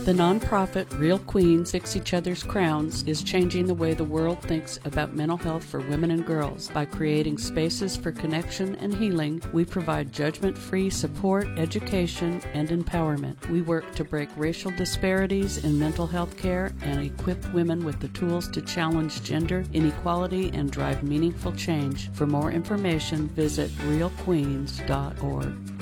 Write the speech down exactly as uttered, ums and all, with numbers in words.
The nonprofit Real Queens Fix Each Other's Crowns is changing the way the world thinks about mental health for women and girls. By creating spaces for connection and healing, we provide judgment-free support, education, and empowerment. We work to break racial disparities in mental health care and equip women with the tools to challenge gender inequality and drive meaningful change. For more information, visit real queens dot org.